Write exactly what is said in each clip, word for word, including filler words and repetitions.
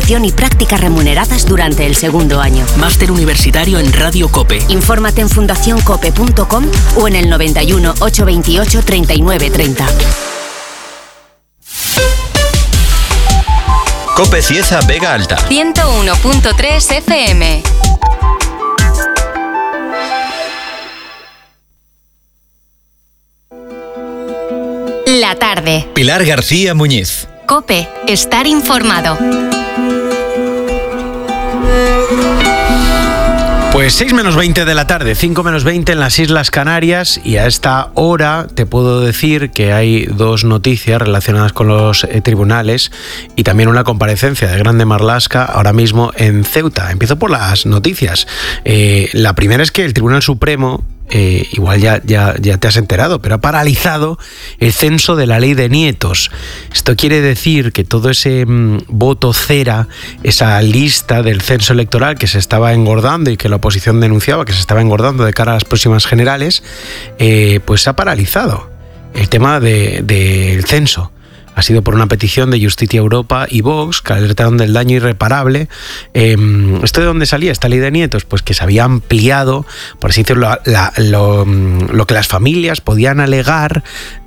formación y prácticas remuneradas durante el segundo año. Máster universitario en Radio COPE. Infórmate en fundación cope punto com o en el noventa y uno, ochocientos veintiocho, treinta y nueve treinta. COPE Cieza Vega Alta. ciento uno punto tres F M. La tarde. Pilar García Muñiz. COPE. Estar informado. Pues seis menos veinte de la tarde, cinco menos veinte en las Islas Canarias, y a esta hora te puedo decir que hay dos noticias relacionadas con los eh, tribunales y también una comparecencia de Grande Marlaska ahora mismo en Ceuta. Empiezo por las noticias. Eh, la primera es que el Tribunal Supremo, Eh, igual ya, ya, ya te has enterado, pero ha paralizado el censo de la ley de nietos. Esto quiere decir que todo ese mmm, voto cera, esa lista del censo electoral que se estaba engordando y que la oposición denunciaba que se estaba engordando de cara a las próximas generales, eh, pues se ha paralizado el tema de, del censo. Ha sido por una petición de Justicia Europa y Vox, que alertaron del daño irreparable. Eh, ¿Esto de dónde salía esta ley de nietos? Pues que se había ampliado, por así decirlo, la, lo, lo que las familias podían alegar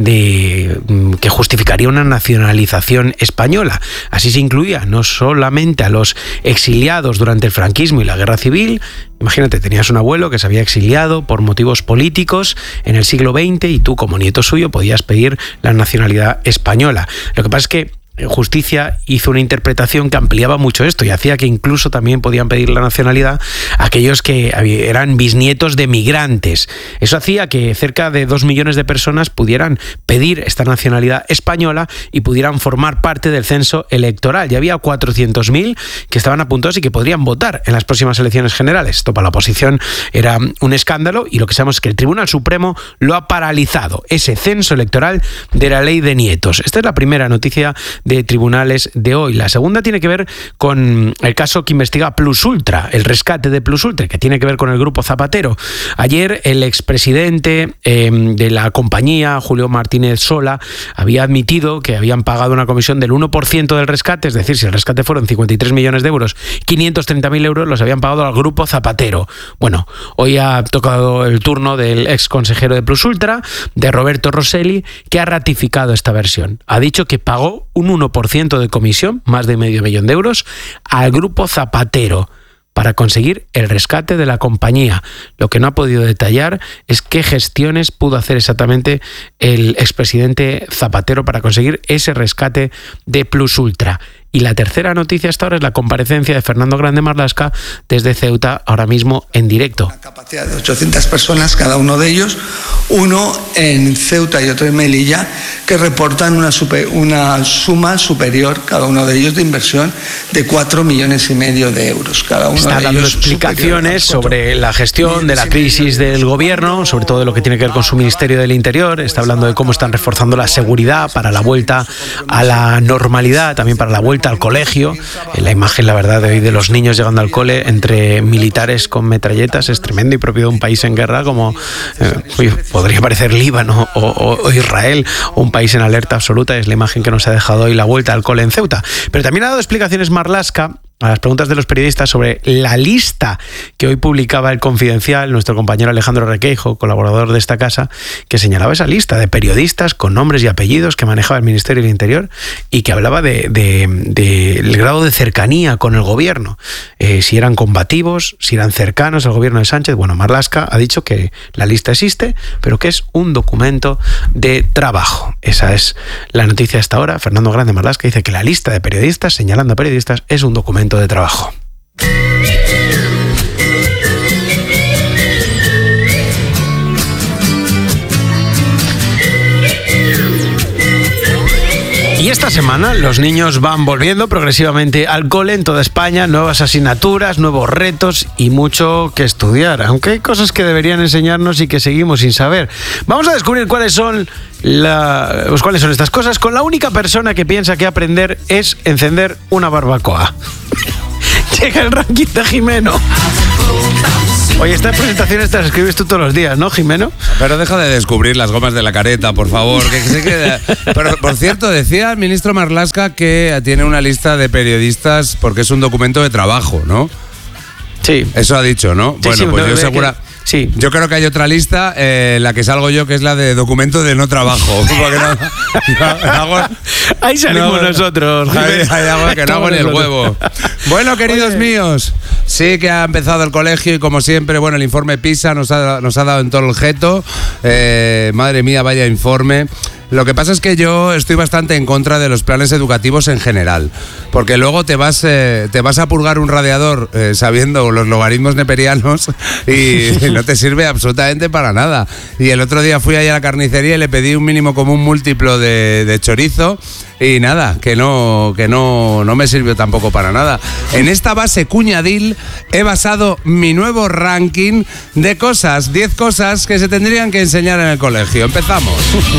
de que justificaría una nacionalización española. Así se incluía no solamente a los exiliados durante el franquismo y la guerra civil. Imagínate, tenías un abuelo que se había exiliado por motivos políticos en el siglo veinte y tú, como nieto suyo, podías pedir la nacionalidad española. Lo que pasa es que Justicia hizo una interpretación que ampliaba mucho esto y hacía que incluso también podían pedir la nacionalidad a aquellos que eran bisnietos de migrantes. Eso hacía que cerca de dos millones de personas pudieran pedir esta nacionalidad española y pudieran formar parte del censo electoral. Ya había cuatrocientos mil que estaban apuntados y que podrían votar en las próximas elecciones generales. Esto para la oposición era un escándalo y lo que sabemos es que el Tribunal Supremo lo ha paralizado, ese censo electoral de la ley de nietos. Esta es la primera noticia de tribunales de hoy. La segunda tiene que ver con el caso que investiga Plus Ultra, el rescate de Plus Ultra, que tiene que ver con el Grupo Zapatero. Ayer el expresidente eh, de la compañía, Julio Martínez Sola, había admitido que habían pagado una comisión del uno por ciento del rescate, es decir, si el rescate fueron cincuenta y tres millones de euros, quinientos treinta mil euros los habían pagado al Grupo Zapatero. Bueno, hoy ha tocado el turno del ex consejero de Plus Ultra, de Roberto Rosselli, que ha ratificado esta versión. Ha dicho que pagó un uno por ciento de comisión, más de medio millón de euros, al Grupo Zapatero para conseguir el rescate de la compañía. Lo que no ha podido detallar es qué gestiones pudo hacer exactamente el expresidente Zapatero para conseguir ese rescate de Plus Ultra. Y la tercera noticia hasta ahora es la comparecencia de Fernando Grande Marlaska desde Ceuta, ahora mismo en directo. Una capacidad de ochocientas personas, cada uno de ellos, uno en Ceuta y otro en Melilla, que reportan una, super, una suma superior, cada uno de ellos, de inversión de cuatro millones y medio de euros. Cada uno Está de dando ellos explicaciones sobre la gestión de la crisis del gobierno, sobre todo de lo que tiene que ver con su Ministerio del Interior. Está hablando de cómo están reforzando la seguridad para la vuelta a la normalidad, también para la vuelta al colegio. La imagen, la verdad, de hoy de los niños llegando al cole entre militares con metralletas es tremendo y propio de un país en guerra como eh, podría parecer Líbano o, o, o Israel, un país en alerta absoluta. Es la imagen que nos ha dejado hoy la vuelta al cole en Ceuta. Pero también ha dado explicaciones Marlaska a las preguntas de los periodistas sobre la lista que hoy publicaba El Confidencial, nuestro compañero Alejandro Requeijo, colaborador de esta casa, que señalaba esa lista de periodistas con nombres y apellidos que manejaba el Ministerio del Interior y que hablaba de, de, de el grado de cercanía con el gobierno, eh, si eran combativos, si eran cercanos al gobierno de Sánchez. Bueno, Marlaska ha dicho que la lista existe, pero que es un documento de trabajo. Esa es la noticia hasta ahora. Fernando Grande Marlaska dice que la lista de periodistas, señalando a periodistas, es un documento de trabajo. Y esta semana los niños van volviendo progresivamente al cole en toda España, nuevas asignaturas, nuevos retos y mucho que estudiar, aunque hay cosas que deberían enseñarnos y que seguimos sin saber. Vamos a descubrir cuáles son, la, pues cuáles son estas cosas con la única persona que piensa que aprender es encender una barbacoa. Llega el ranking de Jimeno. Oye, estas presentaciones te las escribes tú todos los días, ¿no, Jimeno? Pero deja de descubrir las gomas de la careta, por favor. Que se quede... Pero, por cierto, decía el ministro Marlaska que tiene una lista de periodistas porque es un documento de trabajo, ¿no? Sí. Eso ha dicho, ¿no? Sí, bueno, sí, pues no, yo segura... Que... Sí. Yo creo que hay otra lista eh, en la que salgo yo, que es la de documento de no trabajo. Porque no, no, no hago, ahí salimos no, nosotros. Hay, hay algo que no hago ni el huevo. Bueno, queridos Oye. míos, sí que ha empezado el colegio y como siempre, bueno, el informe PISA nos ha, nos ha dado en todo el jeto. Eh, madre mía, vaya informe. Lo que pasa es que yo estoy bastante en contra de los planes educativos en general, porque luego te vas, eh, te vas a purgar un radiador eh, sabiendo los logaritmos neperianos y no te sirve absolutamente para nada. Y el otro día fui allá a la carnicería y le pedí un mínimo común múltiplo de, de chorizo y nada, que no, que no, no me sirvió tampoco para nada. En esta base cuñadil he basado mi nuevo ranking de cosas, diez cosas que se tendrían que enseñar en el colegio. Empezamos.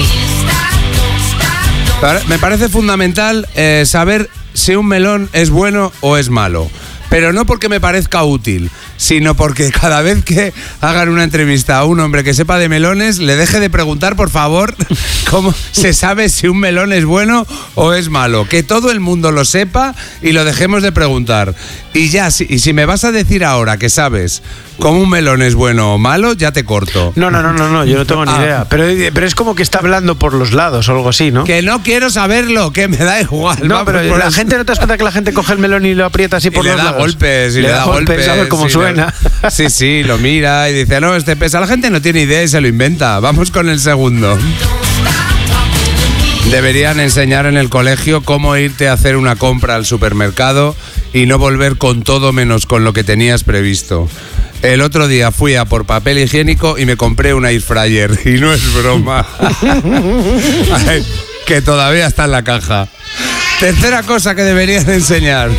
Me parece fundamental eh, saber si un melón es bueno o es malo. Pero no porque me parezca útil, sino porque cada vez que hagan una entrevista a un hombre que sepa de melones, le deje de preguntar, por favor, cómo se sabe si un melón es bueno o es malo. Que todo el mundo lo sepa y lo dejemos de preguntar. Y ya, si, y si me vas a decir ahora que sabes cómo un melón es bueno o malo, ya te corto. No, no, no, no, no yo no tengo ni ah. idea. Pero, pero es como que está hablando por los lados o algo así, ¿no? Que no quiero saberlo, que me da igual. No, pero la el... gente, ¿no te das cuenta que la gente coge el melón y lo aprieta así por y los le da lados? golpes, y le, le da, da golpes, golpes, a ver cómo sí, suena. Le, sí, sí, lo mira y dice, no, este pesa. La gente no tiene idea y se lo inventa. Vamos con el segundo. Deberían enseñar en el colegio cómo irte a hacer una compra al supermercado y no volver con todo menos con lo que tenías previsto. El otro día fui a por papel higiénico y me compré un air fryer. Y no es broma. Ay, que todavía está en la caja. Tercera cosa que deberían enseñar.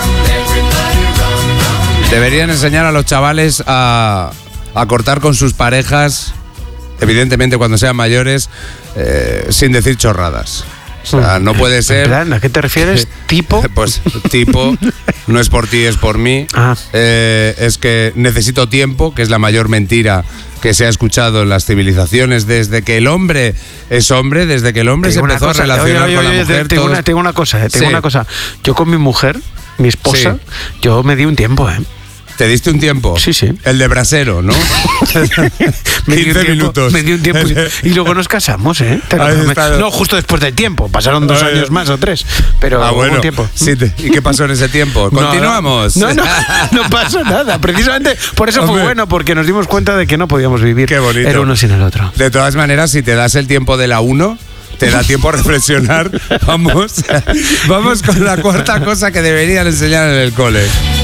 Deberían enseñar a los chavales a, a cortar con sus parejas, evidentemente cuando sean mayores, eh, sin decir chorradas. O sea, no puede ser... ¿En plan? ¿A qué te refieres? ¿Tipo? Pues tipo, no es por ti, es por mí. Ah. Eh, es que necesito tiempo, que es la mayor mentira que se ha escuchado en las civilizaciones desde que el hombre es hombre, desde que el hombre se empezó cosa, a relacionar oye, oye, oye, con la mujer. Tengo, todos... una, tengo una cosa, eh, tengo sí. una cosa. Yo con mi mujer, mi esposa, sí. yo me di un tiempo, ¿eh? ¿Te diste un tiempo? Sí, sí. El de brasero, ¿no? me quince tiempo, minutos. Me di un tiempo y luego nos casamos, ¿eh? Me... No, justo después del tiempo. Pasaron dos Ay, años más o tres. Pero ah, bueno. un tiempo. Sí, te... ¿Y qué pasó en ese tiempo? ¿Continuamos? No, no, no, no pasó nada. Precisamente por eso Hombre. fue bueno, porque nos dimos cuenta de que no podíamos vivir Qué bonito. el uno sin el otro. De todas maneras, si te das el tiempo de la uno... te da tiempo a reflexionar. Vamos, vamos con la cuarta cosa que deberían enseñar en el cole.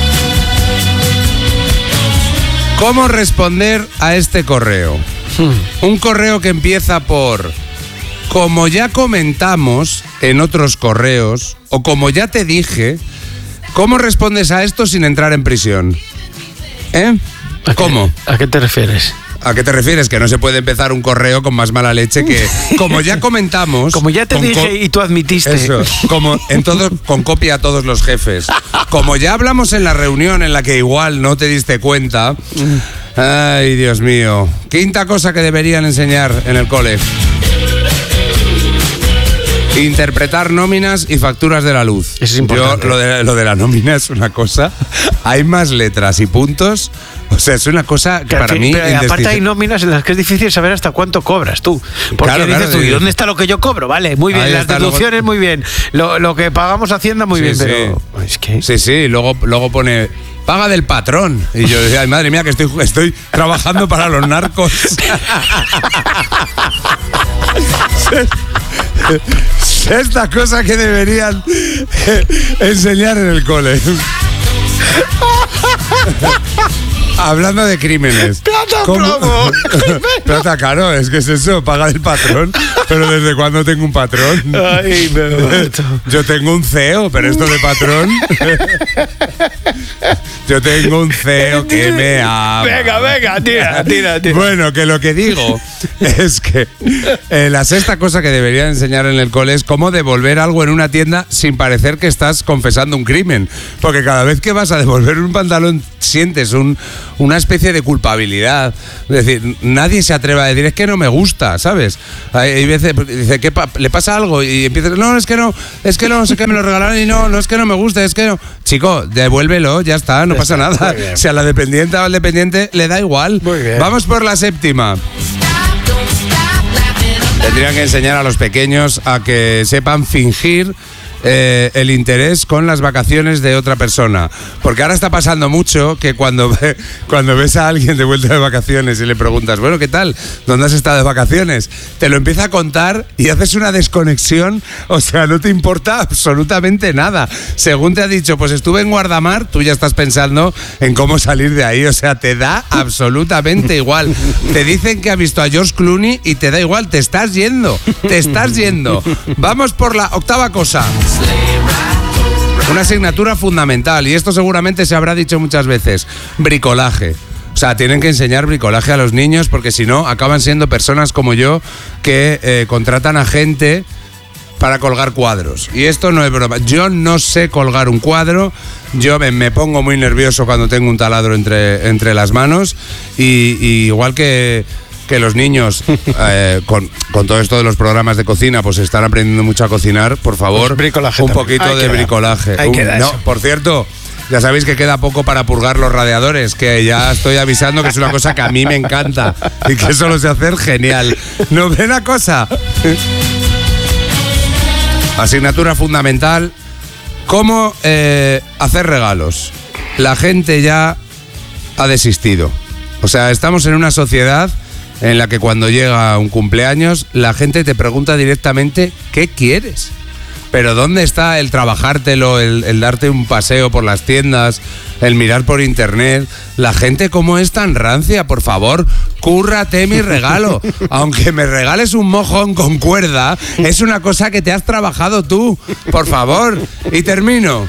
¿Cómo responder a este correo? Hmm. Un correo que empieza por como ya comentamos en otros correos o como ya te dije, ¿cómo respondes a esto sin entrar en prisión? ¿Eh? ¿A ¿Cómo? Qué, ¿A qué te refieres? ¿A qué te refieres? Que no se puede empezar un correo con más mala leche que, como ya comentamos... Como ya te dije y tú admitiste. Eso, como en todo, con copia a todos los jefes. Como ya hablamos en la reunión en la que igual no te diste cuenta... Ay, Dios mío. Quinta cosa que deberían enseñar en el cole. Interpretar nóminas y facturas de la luz. Eso es importante. Yo, lo de, lo de la nómina es una cosa... Hay más letras y puntos... O sea, es una cosa que para mí... Pero aparte hay nóminas en las que es difícil saber hasta cuánto cobras tú. Porque claro, dices claro, tú, ¿y dónde está lo que yo cobro? Vale, muy bien, las deducciones luego... muy bien. Lo, lo que pagamos Hacienda muy sí, bien, sí. pero... Es que... Sí, sí, luego, luego pone... Paga del patrón. Y yo decía, ay, madre mía, que estoy, estoy trabajando para los narcos. Esta cosa que deberían enseñar en el cole. Hablando de crímenes. Plata, promo. Plata, claro, es que es eso, paga del patrón. Pero ¿desde cuándo tengo un patrón? Ay, me mato. Yo tengo un C E O, pero esto de patrón... Yo tengo un C E O que me ama. Venga, venga, tira, tira, tira. Bueno, que lo que digo es que eh, la sexta cosa que deberían enseñar en el cole es cómo devolver algo en una tienda sin parecer que estás confesando un crimen. Porque cada vez que vas a devolver un pantalón sientes un, una especie de culpabilidad. Es decir, nadie se atreve a decir, es que no me gusta, ¿sabes? Hay, hay veces, dice, ¿qué pa- ¿le pasa algo? Y empieza, no, es que no, es que no sé qué me lo regalaron y no, no es que no me gusta, es que no. Chico, devuélvelo, ya está, no Ya pasa está, nada. muy bien. Si a la dependiente o al dependiente le da igual. Muy bien. Vamos por la séptima. Tendrían que enseñar a los pequeños a que sepan fingir eh, el interés con las vacaciones de otra persona. Porque ahora está pasando mucho que cuando, ve, cuando ves a alguien de vuelta de vacaciones y le preguntas, bueno, ¿qué tal? ¿Dónde has estado de vacaciones? Te lo empieza a contar y haces una desconexión, o sea, no te importa absolutamente nada. Según te ha dicho, pues estuve en Guardamar, tú ya estás pensando en cómo salir de ahí, o sea, te da absolutamente igual. Te dicen que ha visto a George Clooney y te da igual, te estás yendo, te estás yendo. Vamos por la octava cosa. Una asignatura fundamental, y esto seguramente se habrá dicho muchas veces, bricolaje. O sea, tienen que enseñar bricolaje a los niños porque si no, acaban siendo personas como yo que eh, contratan a gente para colgar cuadros. Y esto no es broma. Yo no sé colgar un cuadro, yo me, me pongo muy nervioso cuando tengo un taladro entre, entre las manos y, y igual que... que los niños, eh, con, con todo esto de los programas de cocina, pues están aprendiendo mucho a cocinar, por favor, Pues bricolaje un también. poquito Ahí de queda. bricolaje. Ahí Un- queda no, eso. por cierto, ya sabéis que queda poco para purgar los radiadores, que ya estoy avisando que es una cosa que a mí me encanta y que eso lo sé hacer genial. Novena cosa. Asignatura fundamental, cómo eh, hacer regalos. La gente ya ha desistido. O sea, estamos en una sociedad en la que cuando llega un cumpleaños la gente te pregunta directamente ¿qué quieres? Pero ¿dónde está el trabajártelo, el, el darte un paseo por las tiendas, el mirar por internet? La gente cómo es tan rancia, por favor, cúrrate mi regalo. Aunque me regales un mojón con cuerda, es una cosa que te has trabajado tú, por favor. Y termino.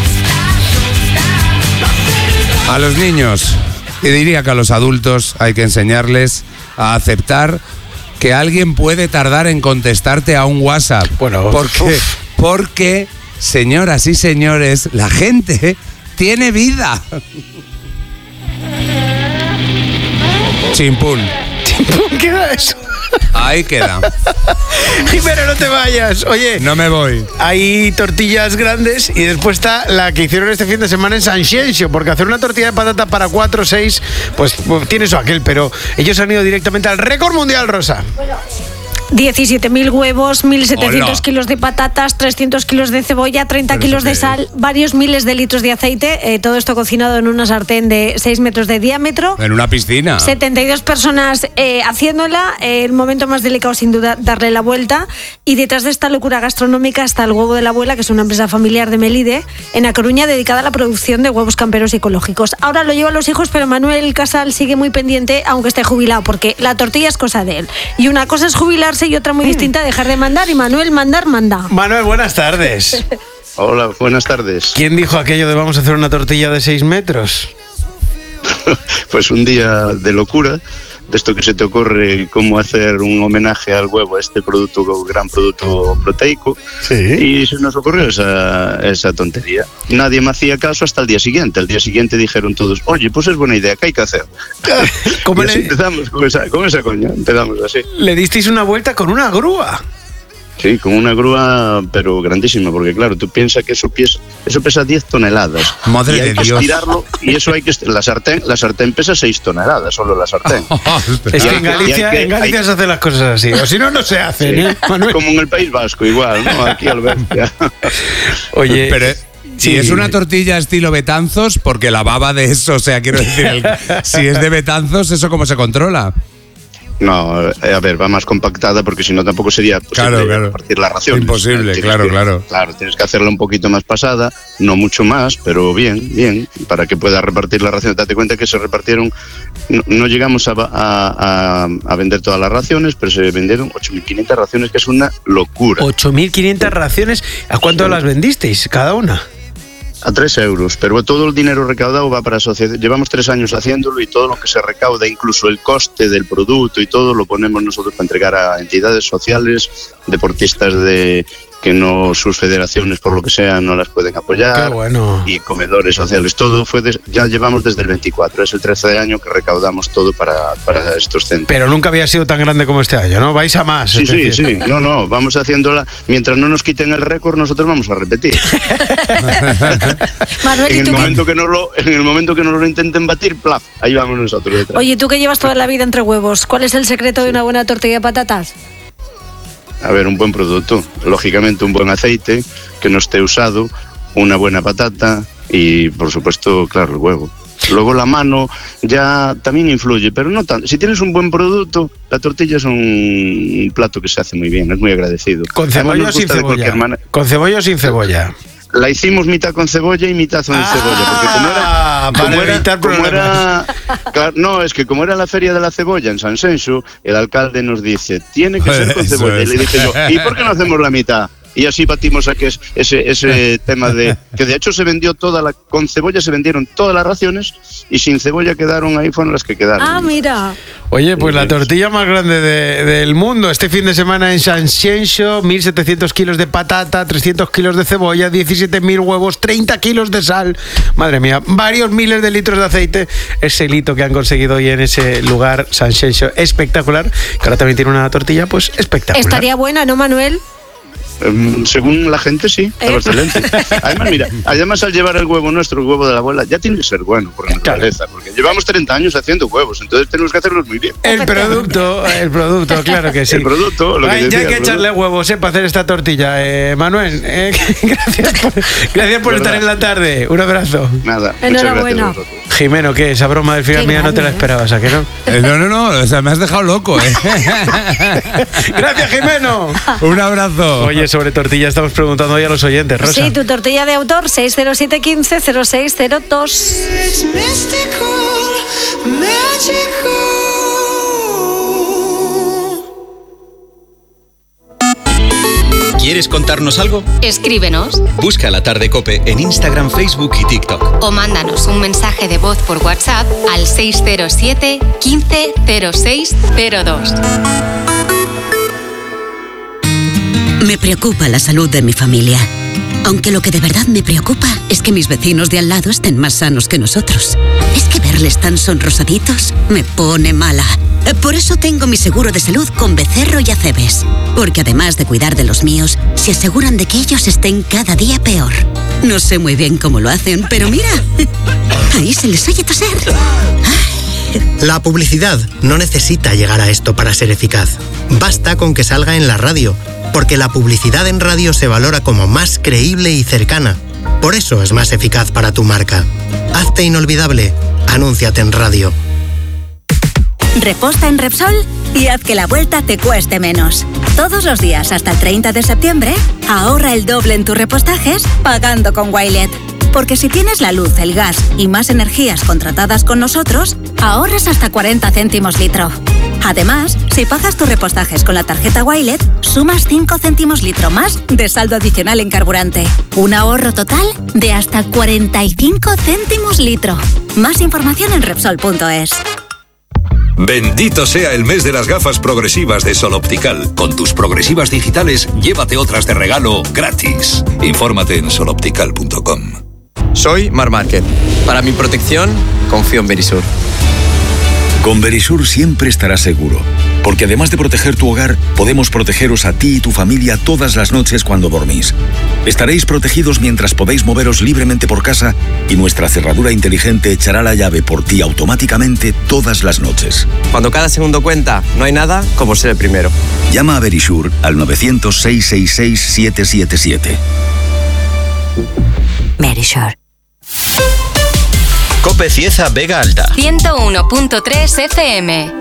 A los niños, y diría que a los adultos hay que enseñarles a aceptar que alguien puede tardar en contestarte a un WhatsApp. Bueno, porque, uf. porque, señoras y señores, la gente tiene vida. Chimpún. ¿Qué era eso? Ahí queda. Pero no te vayas. Oye, No me voy. hay tortillas grandes y después está la que hicieron este fin de semana en San Xenxo, porque hacer una tortilla de patata para cuatro o seis, pues, pues tiene eso aquel, pero ellos han ido directamente al récord mundial, Rosa. diecisiete mil huevos, mil setecientos Hola. kilos de patatas, trescientos kilos de cebolla, treinta ¿Pero kilos eso de qué sal, varios miles de litros de aceite, eh, todo esto cocinado en una sartén de seis metros de diámetro. En una piscina. setenta y dos personas eh, haciéndola, eh, el momento más delicado sin duda darle la vuelta, y detrás de esta locura gastronómica está el Huevo de la Abuela, que es una empresa familiar de Melide, en A Coruña, dedicada a la producción de huevos camperos y ecológicos. Ahora lo llevan los hijos, pero Manuel Casal sigue muy pendiente, aunque esté jubilado, porque la tortilla es cosa de él. Y una cosa es jubilarse y otra muy distinta dejar de mandar, y Manuel mandar manda. Manuel, buenas tardes. Hola, buenas tardes. ¿Quién dijo aquello de vamos a hacer una tortilla de seis metros? Pues un día de locura, de esto que se te ocurre cómo hacer un homenaje al huevo, a este producto, gran producto proteico, Sí. y se nos ocurrió esa, esa tontería. Nadie me hacía caso hasta el día siguiente. Al día siguiente dijeron todos, oye, pues es buena idea, ¿qué hay que hacer? ¿Cómo Y así le, empezamos con esa, con esa coña, empezamos así. le disteis una vuelta con una grúa? Sí, con una grúa, pero grandísima, porque claro, tú piensas que eso pesa, eso pesa diez toneladas. Madre y hay de que Dios. estirarlo, y eso hay que est- la sartén, la sartén pesa seis toneladas, solo la sartén. Es que Hay en que- Galicia, hay que- en Galicia hay- se hacen las cosas así, o si no, no se hacen, ¿eh, Manuel? Como en el País Vasco, igual, ¿no? Aquí al bestia. Oye, Pero sí. si es una tortilla estilo Betanzos, porque la baba de eso, o sea, quiero decir, el- si es de Betanzos, ¿eso cómo se controla? No, eh, a ver, va más compactada porque si no tampoco sería posible Claro, claro. repartir las raciones. Imposible, Tienes claro, que- claro. Claro, tienes que hacerla un poquito más pasada, no mucho más, pero bien, bien, para que pueda repartir las raciones. Date cuenta que se repartieron, no, no llegamos a, a- a- a vender todas las raciones, pero se vendieron ocho mil quinientas raciones, que es una locura. ocho mil quinientas raciones, ¿a cuánto las vendisteis cada una? A tres euros, pero todo el dinero recaudado va para asociación. Llevamos tres años haciéndolo y todo lo que se recauda, incluso el coste del producto y todo, lo ponemos nosotros para entregar a entidades sociales, deportistas de, que no sus federaciones, por lo que sea, no las pueden apoyar. Qué bueno. Y comedores sociales, todo fue, des, ya llevamos desde el veinticuatro, es el trece de año que recaudamos todo para, para estos centros. Pero nunca había sido tan grande como este año, ¿no? Vais a más. Sí, sí, sí, no, no, vamos haciéndola, mientras no nos quiten el récord, nosotros vamos a repetir. Manuel, en, ¿y el tú momento que nos lo, en el momento que nos lo intenten batir, plaf, ahí vamos nosotros detrás. Oye, tú que llevas toda la vida entre huevos, ¿cuál es el secreto de una buena tortilla de patatas? A ver, un buen producto, lógicamente un buen aceite, que no esté usado, una buena patata y, por supuesto, claro, el huevo. Luego la mano ya también influye, pero no tanto. Si tienes un buen producto, la tortilla es un plato que se hace muy bien, es muy agradecido. ¿Con cebolla o sin cebolla? Man... ¿Con cebolla o sin cebolla? La hicimos mitad con cebolla y mitad sin ah, cebolla, porque como era... Para como evitar era, como problemas. Era, claro, no, es que como era la feria de la cebolla en San Senso, el alcalde nos dice, tiene que ser con cebolla. Y le dije yo, ¿y por qué no hacemos la mitad? Y así batimos a que es ese, ese tema de... Que de hecho se vendió toda la... Con cebolla se vendieron todas las raciones y sin cebolla quedaron ahí, fueron las que quedaron. Ah, mira. Oye, pues la tortilla más grande de, del mundo. Este fin de semana en San Xenxo, mil setecientos kilos de patata, trescientos kilos de cebolla, diecisiete mil huevos, treinta kilos de sal. Madre mía, varios miles de litros de aceite. Ese hito que han conseguido hoy en ese lugar, San Xenxo, espectacular. Que ahora también tiene una tortilla, pues espectacular. Estaría buena, ¿no, Manuel? Según la gente, sí, está ¿Eh? excelente. Además, mira, además al llevar el huevo nuestro, el huevo de la abuela, ya tiene que ser bueno por naturaleza, claro. Porque llevamos treinta años haciendo huevos, entonces tenemos que hacerlos muy bien. El producto, el producto, claro que sí. El producto, lo que Ay, decía, ya hay que echarle producto. huevos, ¿eh? Para hacer esta tortilla. Eh, Manuel, eh, gracias por, gracias por estar en la tarde. Un abrazo. Nada, enhorabuena. Jimeno, ¿qué? Esa broma del final mía no te la esperabas, ¿a qué no? Eh, no, no, no, o sea, me has dejado loco, ¿eh? Gracias, Jimeno. Un abrazo. Oye, sobre tortilla estamos preguntando hoy a los oyentes, Rosa. Sí, tu tortilla de autor, seis cero siete uno cinco cero seis cero dos. ¿Quieres contarnos algo? Escríbenos. Busca La Tarde COPE en Instagram, Facebook y TikTok. O mándanos un mensaje de voz por WhatsApp al seis cero siete, quince, cero seis cero dos. Me preocupa la salud de mi familia. Aunque lo que de verdad me preocupa es que mis vecinos de al lado estén más sanos que nosotros. Es que verles tan sonrosaditos me pone mala. Por eso tengo mi seguro de salud con Becerro y Acebes. Porque además de cuidar de los míos, se aseguran de que ellos estén cada día peor. No sé muy bien cómo lo hacen, pero mira, ahí se les oye toser. La publicidad no necesita llegar a esto para ser eficaz. Basta con que salga en la radio, porque la publicidad en radio se valora como más creíble y cercana. Por eso es más eficaz para tu marca. Hazte inolvidable. Anúnciate en radio. Reposta en Repsol y haz que la vuelta te cueste menos. Todos los días hasta el treinta de septiembre, ahorra el doble en tus repostajes pagando con Wilet. Porque si tienes la luz, el gas y más energías contratadas con nosotros, ahorras hasta cuarenta céntimos litro. Además, si pagas tus repostajes con la tarjeta Wilet, sumas cinco céntimos litro más de saldo adicional en carburante. Un ahorro total de hasta cuarenta y cinco céntimos litro. Más información en Repsol punto es. Bendito sea el mes de las gafas progresivas de Sol Optical. Con tus progresivas digitales, llévate otras de regalo gratis. Infórmate en sol optical punto com. Soy Mar Márquez. Para mi protección, confío en Verisur. Con Verisur siempre estarás seguro, porque además de proteger tu hogar, podemos protegeros a ti y tu familia todas las noches cuando dormís. Estaréis protegidos mientras podéis moveros libremente por casa y nuestra cerradura inteligente echará la llave por ti automáticamente todas las noches. Cuando cada segundo cuenta, no hay nada como ser el primero. Llama a Verisur al nueve cero cero, seis seis seis, siete siete siete. Verisur. COPE Cieza Vega Alta. ciento uno punto tres F M.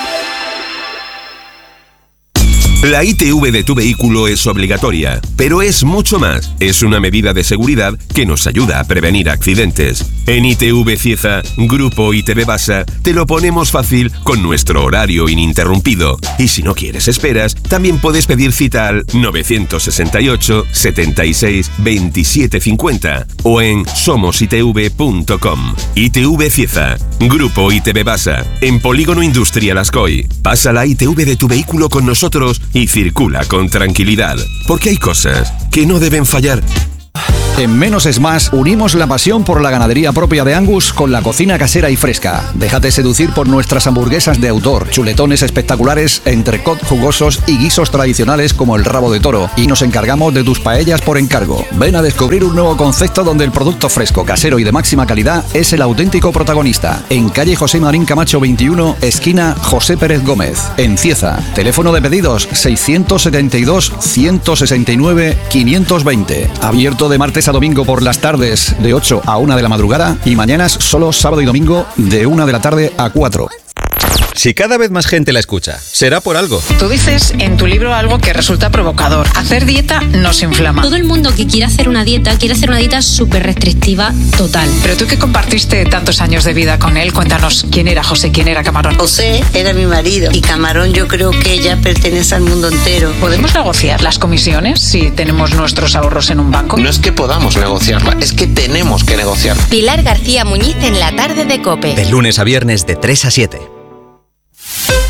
La I T V de tu vehículo es obligatoria, pero es mucho más. Es una medida de seguridad que nos ayuda a prevenir accidentes. En I T V Cieza, Grupo I T V Basa, te lo ponemos fácil con nuestro horario ininterrumpido. Y si no quieres esperas, también puedes pedir cita al nueve seis ocho, setenta y seis, veintisiete cincuenta o en somos i t v punto com. I T V Cieza, Grupo I T V Basa, en Polígono Industrial Ascoy. Pasa la I T V de tu vehículo con nosotros y circula con tranquilidad, porque hay cosas que no deben fallar. En Menos es Más unimos la pasión por la ganadería propia de Angus con la cocina casera y fresca. Déjate seducir por nuestras hamburguesas de autor, chuletones espectaculares, entrecot jugosos y guisos tradicionales como el rabo de toro. Y nos encargamos de tus paellas por encargo. Ven a descubrir un nuevo concepto donde el producto fresco, casero y de máxima calidad es el auténtico protagonista. En calle José Marín Camacho veintiuno, esquina José Pérez Gómez, en Cieza. Teléfono de pedidos seiscientos setenta y dos, ciento sesenta y nueve, quinientos veinte. Abierto de martes a domingo por las tardes de ocho a una de la madrugada y mañanas solo sábado y domingo de una de la tarde a cuatro. Si cada vez más gente la escucha, será por algo. Tú dices en tu libro algo que resulta provocador. Hacer dieta nos inflama. Todo el mundo que quiere hacer una dieta, quiere hacer una dieta súper restrictiva total. Pero tú que compartiste tantos años de vida con él, cuéntanos quién era José, quién era Camarón. José era mi marido y Camarón yo creo que ella pertenece al mundo entero. ¿Podemos negociar las comisiones si tenemos nuestros ahorros en un banco? No es que podamos negociarla, es que tenemos que negociarla. Pilar García Muñiz en la tarde de COPE. De lunes a viernes de tres a siete.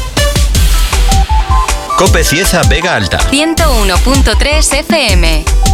COPE Cieza Vega Alta. ciento uno punto tres F M.